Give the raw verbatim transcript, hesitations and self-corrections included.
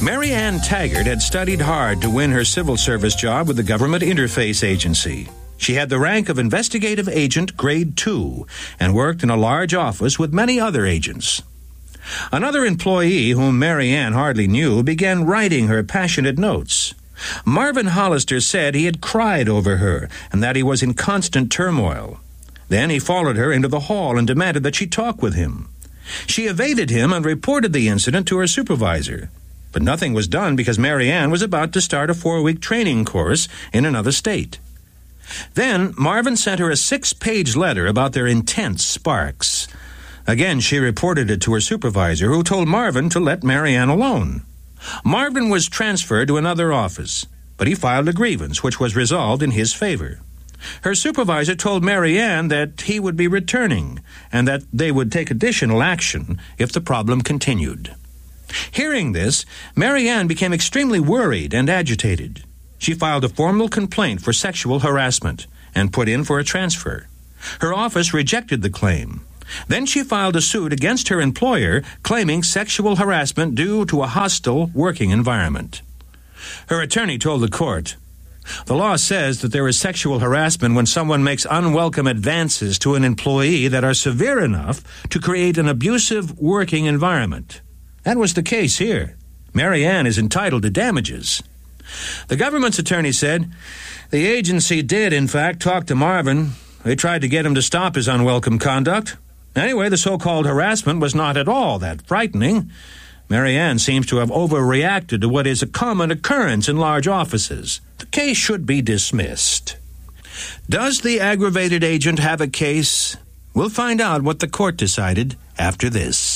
Mary Ann Taggart had studied hard to win her civil service job with the Government Interface Agency. She had the rank of Investigative Agent Grade two and worked in a large office with many other agents. Another employee, whom Mary Ann hardly knew, began writing her passionate notes. Marvin Hollister said he had cried over her and that he was in constant turmoil. Then he followed her into the hall and demanded that she talk with him. She evaded him and reported the incident to her supervisor. But nothing was done because Mary Ann was about to start a four-week training course in another state. Then Marvin sent her a six-page letter about their intense sparks. Again, she reported it to her supervisor, who told Marvin to let Mary Ann alone. Marvin was transferred to another office, but he filed a grievance, which was resolved in his favor. Her supervisor told Mary Ann that he would be returning and that they would take additional action if the problem continued. Hearing this, Mary Ann became extremely worried and agitated. She filed a formal complaint for sexual harassment and put in for a transfer. Her office rejected the claim. Then she filed a suit against her employer, claiming sexual harassment due to a hostile working environment. Her attorney told the court, "The law says that there is sexual harassment when someone makes unwelcome advances to an employee that are severe enough to create an abusive working environment." That was the case here. Mary Ann is entitled to damages. The government's attorney said, "The agency did, in fact, talk to Marvin. They tried to get him to stop his unwelcome conduct. Anyway, the so-called harassment was not at all that frightening. Mary Ann seems to have overreacted to what is a common occurrence in large offices. The case should be dismissed." Does the aggravated agent have a case? We'll find out what the court decided after this.